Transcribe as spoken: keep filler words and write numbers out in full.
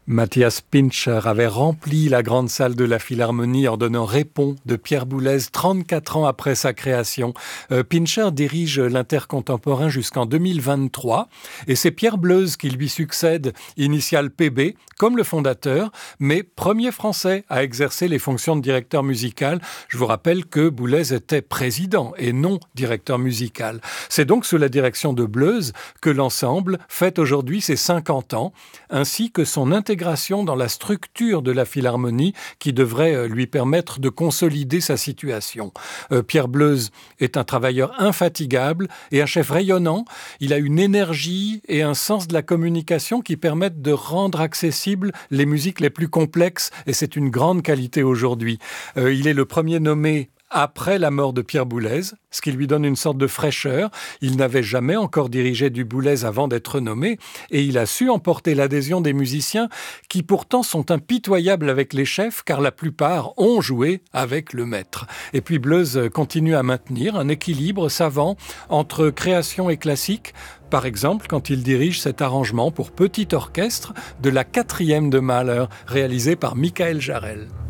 Matthias Pincher avait rempli la grande salle de la Philharmonie en donnant Répond de Pierre Boulez trente-quatre ans après sa création. Euh, Pincher dirige l'Intercontemporain jusqu'en deux mille vingt-trois et c'est Pierre Bleuze qui lui succède, initial P B, comme le fondateur, mais premier français à exercer les fonctions de directeur musical. Je vous rappelle que Boulez était président et non directeur musical. C'est donc sous la direction de Bleuze que l'ensemble fête aujourd'hui ses cinquante ans, ainsi que son intégration dans la structure de la Philharmonie qui devrait lui permettre de consolider sa situation. Euh, Pierre Bleuze est un travailleur infatigable et un chef rayonnant. Il a une énergie et un sens de la communication qui permettent de rendre accessibles les musiques les plus complexes et c'est une grande qualité aujourd'hui. Euh, il est le premier nommé après la mort de Pierre Boulez, ce qui lui donne une sorte de fraîcheur. Il n'avait jamais encore dirigé du Boulez avant d'être nommé et il a su emporter l'adhésion des musiciens qui pourtant sont impitoyables avec les chefs car la plupart ont joué avec le maître. Et puis Bleuze continue à maintenir un équilibre savant entre création et classique. Par exemple, quand il dirige cet arrangement pour petit orchestre de la quatrième de Mahler, réalisé par Michael Jarel.